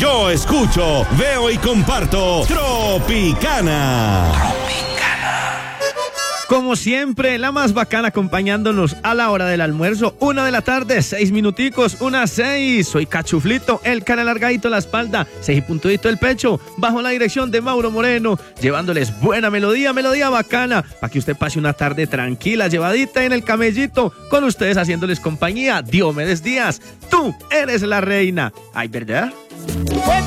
Yo escucho, veo y comparto Tropicana. Como siempre, la más bacana acompañándonos a la hora del almuerzo, 1 de la tarde, 6 minuticos, 1:06. Soy Cachuflito, el cara alargadito la espalda, 6 y puntudito el pecho, bajo la dirección de Mauro Moreno, llevándoles buena melodía bacana, para que usted pase una tarde tranquila, llevadita en el camellito, con ustedes haciéndoles compañía. Diomedes Díaz, tú eres la reina. Ay, ¿verdad?